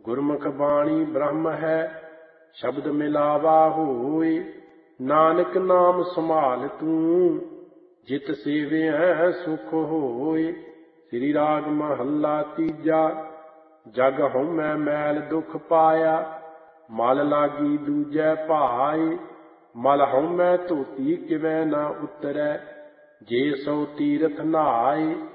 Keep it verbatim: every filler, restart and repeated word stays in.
ਗੁਰਮੁਖ ਬਾਣੀ ਬ੍ਰਹਮ ਹੈ, ਸ਼ਬਦ ਮਿਲਾਵਾ ਹੋਏ। ਨਾਨਕ ਨਾਮ ਸੰਭਾਲ ਤੂੰ, ਜਿਤ ਸੇਵਿਐ ਸੁਖ ਹੋਏ। ਸ੍ਰੀ ਰਾਗ ਮਹੱਲਾ ਤੀਜਾ। ਜਗ ਹਉਮੈ ਮੈਲ ਦੁਖ ਪਾਇਆ, ਮਲ ਲਾਗੀ ਦੂਜੈ ਭਾਏ। ਮਲ ਹਉਮੈ ਧੋਤੀ ਕਿਵੈ ਨਾ ਉਤਰੈ, ਜੇ ਸੋ ਤੀਰਥ ਨਹਾਏ।